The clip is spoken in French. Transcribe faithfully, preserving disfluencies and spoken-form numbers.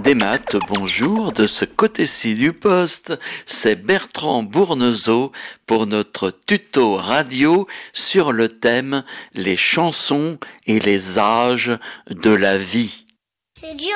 des maths, bonjour, de ce côté-ci du poste, c'est Bertrand Bournezeau pour notre tuto radio sur le thème « Les chansons et les âges de la vie ». C'est dur.